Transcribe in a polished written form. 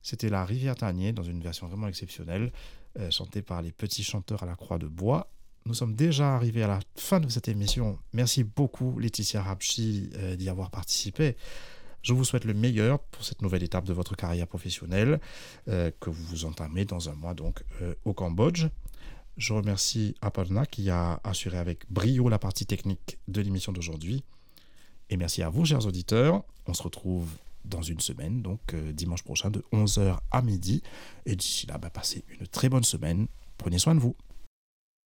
C'était La Rivière Tarnier dans une version vraiment exceptionnelle, chantée par les petits chanteurs à la Croix de Bois. Nous sommes déjà arrivés à la fin de cette émission. Merci beaucoup Laetitia Rapchi d'y avoir participé. Je vous souhaite le meilleur pour cette nouvelle étape de votre carrière professionnelle que vous entamez dans un mois donc au Cambodge. Je remercie Aparna qui a assuré avec brio la partie technique de l'émission d'aujourd'hui. Et merci à vous, chers auditeurs. On se retrouve dans une semaine, donc dimanche prochain de 11h à midi. Et d'ici là, passez une très bonne semaine. Prenez soin de vous.